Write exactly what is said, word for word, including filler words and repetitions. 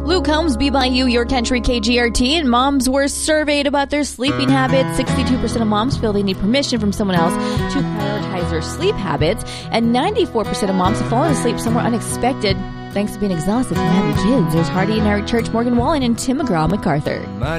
Luke Combs, B Y U, Your Country, K G R T, and moms were surveyed about their sleeping habits. sixty-two percent of moms feel they need permission from someone else to prioritize their sleep habits, and ninety-four percent of moms have fallen asleep somewhere unexpected thanks to being exhausted from having kids. There's Hardy and Eric Church, Morgan Wallen, and Tim McGraw MacArthur.